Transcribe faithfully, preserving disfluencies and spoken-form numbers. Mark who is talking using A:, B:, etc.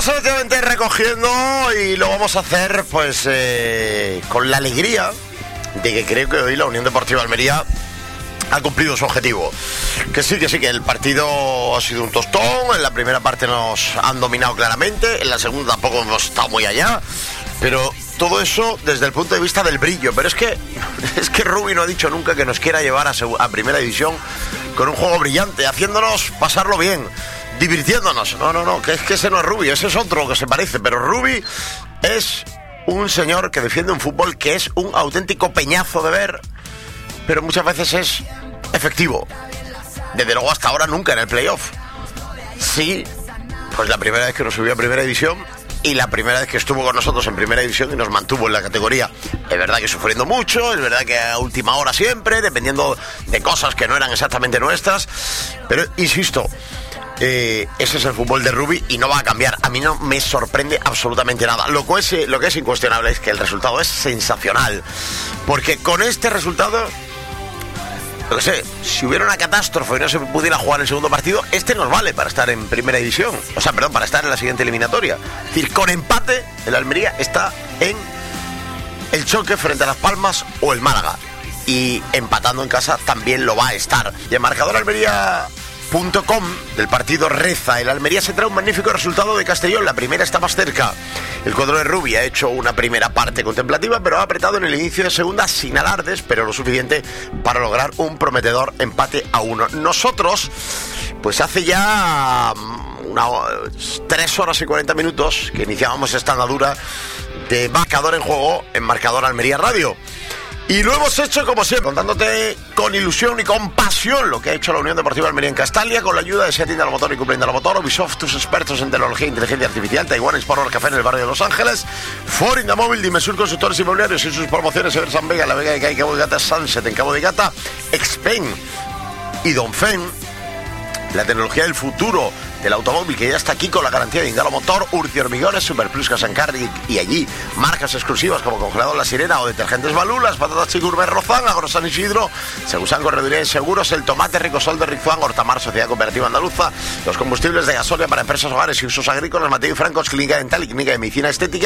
A: estamos efectivamente recogiendo y lo vamos a hacer pues eh, con la alegría de que creo que hoy la Unión Deportiva Almería ha cumplido su objetivo. Que sí, que sí, que el partido ha sido un tostón. En la primera parte nos han dominado claramente, en la segunda tampoco hemos estado muy allá, pero todo eso desde el punto de vista del brillo. Pero es que es que Rubi no ha dicho nunca que nos quiera llevar a, seg- a primera división con un juego brillante, haciéndonos pasarlo bien, divirtiéndonos. No, no, no, que es que ese no es Rubi, ese es otro que se parece. Pero Rubi es un señor que defiende un fútbol que es un auténtico peñazo de ver, pero muchas veces es efectivo. Desde luego hasta ahora nunca en el playoff. Sí, pues la primera vez que nos subió a primera división y la primera vez que estuvo con nosotros en primera división y nos mantuvo en la categoría. Es verdad que sufriendo mucho, es verdad que a última hora siempre, dependiendo de cosas que no eran exactamente nuestras, pero insisto, eh, ese es el fútbol de Rubi y no va a cambiar. A mí no me sorprende absolutamente nada. Lo que es, lo que es incuestionable es que el resultado es sensacional, porque con este resultado, lo que sé, si hubiera una catástrofe y no se pudiera jugar el segundo partido, este nos vale para estar en primera división. O sea, perdón, para estar en la siguiente eliminatoria. Es decir, con empate, el Almería está en el choque frente a Las Palmas o el Málaga. Y empatando en casa también lo va a estar. Y el marcador Almería punto com del partido reza: el Almería se trae un magnífico resultado de Castellón, la primera está más cerca. El cuadro de Rubi ha hecho una primera parte contemplativa, pero ha apretado en el inicio de segunda sin alardes, pero lo suficiente para lograr un prometedor empate a uno. Nosotros, pues hace ya una, tres horas y cuarenta minutos que iniciábamos esta andadura de marcador en juego en Marcador Almería Radio. Y lo hemos hecho como siempre, contándote con ilusión y con pasión lo que ha hecho la Unión Deportiva Almería en Castalia, con la ayuda de Seating al motor y cumpliendo al motor, Ubisoft, tus expertos en tecnología e inteligencia artificial, Taiwan Sport Café en el barrio de Los Ángeles, Ford Indamóvil, Dimesur Consultores Inmobiliarios y sus promociones en San Vega, La Vega de Cay, Cabo de Gata, Sunset en Cabo de Gata, Expen y Donfen, la tecnología del futuro del automóvil que ya está aquí con la garantía de Indalo Motor, Urci Hormigones, Superplus Casancarri y allí marcas exclusivas como Congelador La Sirena o Detergentes Balú, las patatas Chigurbe Rozán, Agro San Isidro, Segusan Correduría de Seguros, el tomate Ricosol de Rizuán, Hortamar Sociedad Cooperativa Andaluza, los combustibles de gasolina para empresas, hogares y usos agrícolas, Mateo y Francos, Clínica Dental y Clínica de Medicina Estética,